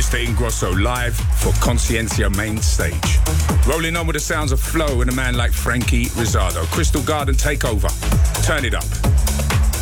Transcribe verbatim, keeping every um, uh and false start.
Mister Ingrosso live for Conciencia main stage. Rolling on with the sounds of Flow and a man like Frankie Rizzardo. Crystal Garden Takeover. Turn it up.